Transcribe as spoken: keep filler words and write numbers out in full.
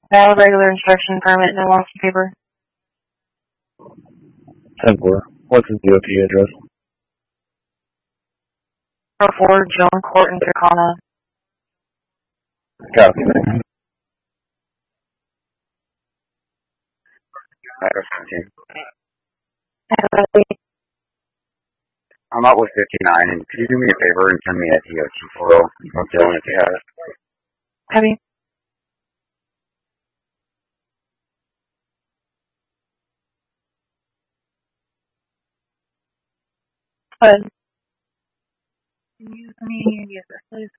Valid regular inspection permit, no loss of paper. Templar. What's his D O T address? oh four Joan Court in Turkana. Copy. Idaho seventeen. Copy. I'm out with fifty-nine, and could you do me a favor and send me a D O T photo of Dylan if you have it? Copy. Good. Can you send me your D S S, please?